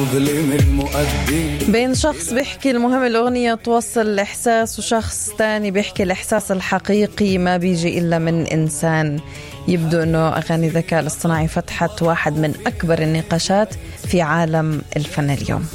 بين شخص بيحكي المهم الأغنية توصل الإحساس وشخص تاني بيحكي الإحساس الحقيقي ما بيجي إلا من إنسان. يبدو أنه أغاني الذكاء الاصطناعي فتحت واحد من أكبر النقاشات في عالم الفن اليوم.